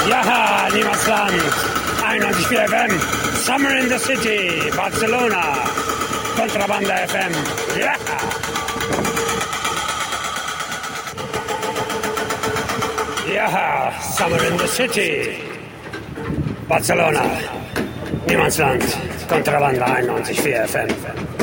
Ja, Niemandsland. 91.4 FM. Summer in the City. Barcelona. Kontrabanda FM. Ja. Ja, Summer in the City. Barcelona. Niemandsland. Kontrabanda 91.4 FM.